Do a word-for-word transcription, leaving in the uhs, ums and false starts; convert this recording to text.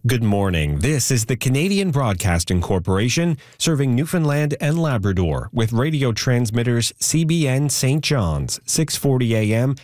Good morning. This is the Canadian Broadcasting Corporation, serving Newfoundland and Labrador with radio transmitters C B N Saint John's, six forty A M